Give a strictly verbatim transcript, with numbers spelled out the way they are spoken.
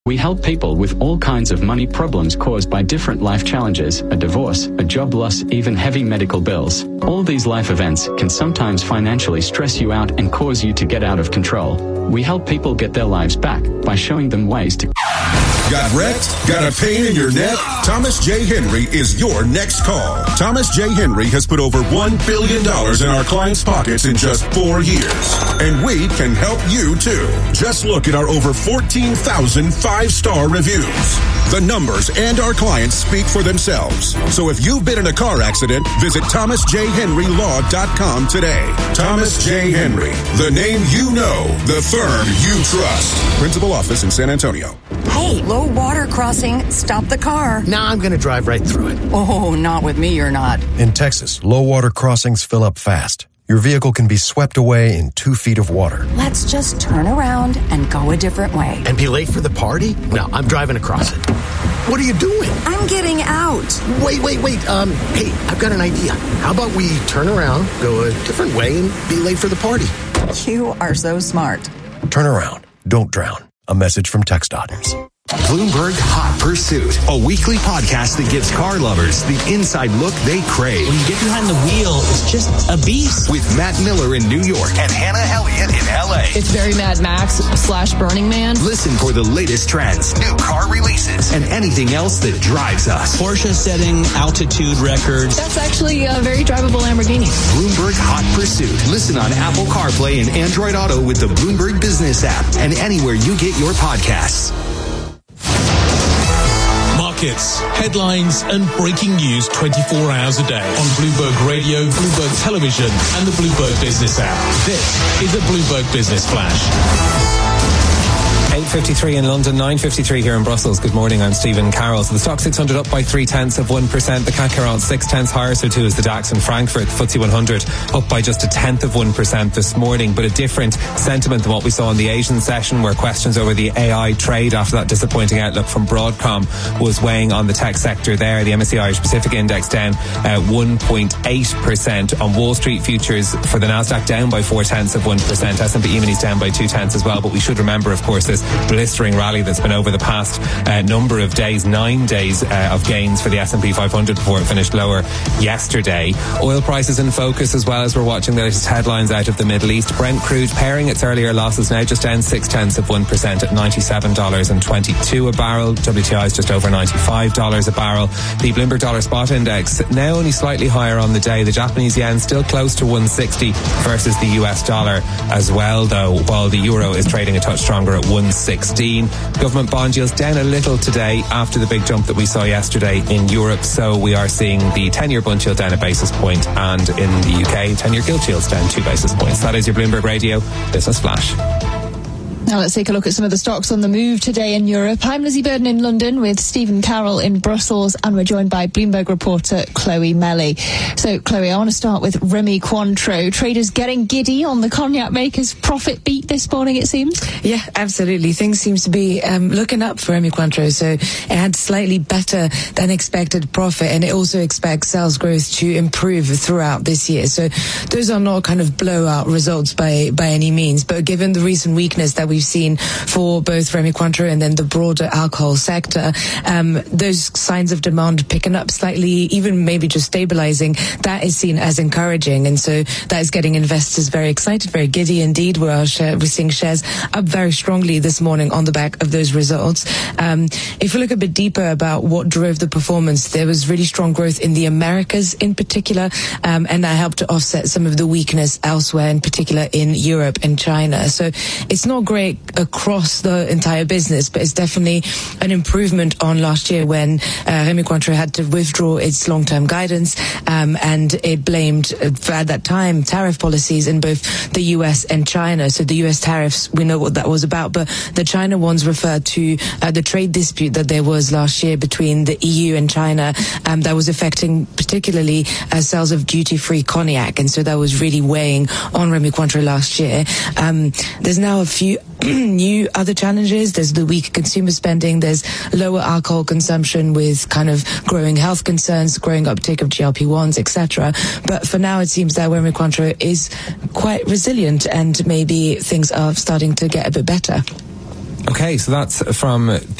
We help people with all kinds of money problems caused by different life challenges, a divorce, a job loss, even heavy medical bills. All these life events can sometimes financially stress you out and cause you to get out of control. We help people get their lives back by showing them ways to... Got wrecked? Got a pain in your neck? Thomas J. Henry is your next call. Thomas J. Henry has put over one billion dollars in our clients' pockets in just four years. And we can help you, too. Just look at our over fourteen thousand five-star reviews. The numbers and our clients speak for themselves. So if you've been in a car accident, visit thomas j henry law dot com today. Thomas J. Henry, the name you know, the firm you trust. Principal office in San Antonio. Hey, low water crossing. Stop the car. Nah, I'm going to drive right through it. Oh, not with me, you're not. In Texas, low water crossings fill up fast. Your vehicle can be swept away in two feet of water. Let's just turn around and go a different way. And be late for the party? No, I'm driving across it. What are you doing? I'm getting out. Wait, wait, wait. Um, hey, I've got an idea. How about we turn around, go a different way, and be late for the party? You are so smart. Turn around. Don't drown. A message from TxDOT. Bloomberg Hot Pursuit, a weekly podcast that gives car lovers the inside look they crave. When you get behind the wheel, it's just a beast. With Matt Miller in New York and Hannah Elliott in L A. It's very Mad Max slash Burning Man. Listen for the latest trends, new car releases, and anything else that drives us. Porsche setting altitude records. That's actually a very drivable Lamborghini. Bloomberg Hot Pursuit. Listen on Apple CarPlay and Android Auto with the Bloomberg Business app and anywhere you get your podcasts. Markets, headlines and breaking news twenty-four hours a day on Bloomberg Radio, Bloomberg Television and the Bloomberg Business app. This is a Bloomberg Business Flash. eight fifty-three in London, nine fifty-three here in Brussels. Good morning, I'm Stephen Carroll. So the stock six hundred up by three tenths of one percent. The C A C around six tenths higher, so too is the DAX in Frankfurt. F T S E one hundred up by just a tenth of one percent this morning, but a different sentiment than what we saw in the Asian session, where questions over the A I trade after that disappointing outlook from Broadcom was weighing on the tech sector there. The M S C I Irish Pacific Index down uh, one point eight percent. On Wall Street futures for the Nasdaq down by four tenths of one percent. S and P E-minis down by two tenths as well, but we should remember, of course, this blistering rally that's been over the past uh, number of days, nine days uh, of gains for the S and P five hundred before it finished lower yesterday. Oil prices in focus as well as we're watching the latest headlines out of the Middle East. Brent crude pairing its earlier losses now just down six tenths of one percent at ninety-seven dollars and twenty-two a barrel. W T I is just over ninety-five dollars a barrel. The Bloomberg Dollar Spot Index now only slightly higher on the day. The Japanese yen still close to one sixty versus the U S dollar as well, though, while the euro is trading a touch stronger at one sixteen. Government bond yields down a little today after the big jump that we saw yesterday in Europe. So we are seeing the ten-year bund yield down a basis point, and in the U K, ten-year gilt yields down two basis points. That is your Bloomberg Radio Business Flash. Now let's take a look at some of the stocks on the move today in Europe. I'm Lizzie Burden in London with Stephen Carroll in Brussels, and we're joined by Bloomberg reporter Chloe Melly. So, Chloe, I want to start with Rémy Cointreau. Traders getting giddy on the cognac maker's profit beat this morning, it seems? Yeah, absolutely. Things seems to be um, looking up for Rémy Cointreau. So it had slightly better than expected profit, and it also expects sales growth to improve throughout this year. So those are not kind of blowout results by, by any means, but given the recent weakness that we've seen for both Rémy Cointreau and then the broader alcohol sector, um, those signs of demand picking up slightly, even maybe just stabilizing, that is seen as encouraging. And so that is getting investors very excited, very giddy indeed. We're, share, we're seeing shares up very strongly this morning on the back of those results. Um, if we look a bit deeper about what drove the performance, there was really strong growth in the Americas in particular, um, and that helped to offset some of the weakness elsewhere, in particular in Europe and China. So it's not great across the entire business, but it's definitely an improvement on last year when uh, Rémy Cointreau had to withdraw its long-term guidance, um, and it blamed, uh, for at that time, tariff policies in both the U S and China. So the U S tariffs, we know what that was about, but the China ones refer to uh, the trade dispute that there was last year between the E U and China, um, that was affecting particularly uh, sales of duty-free cognac, and so that was really weighing on Rémy Cointreau last year. Um, there's now a few new other challenges. There's the weak consumer spending, there's lower alcohol consumption with kind of growing health concerns, growing uptake of G L P ones, et cetera. But for now, it seems that Rémy Cointreau is quite resilient, and maybe things are starting to get a bit better. Okay, so that's from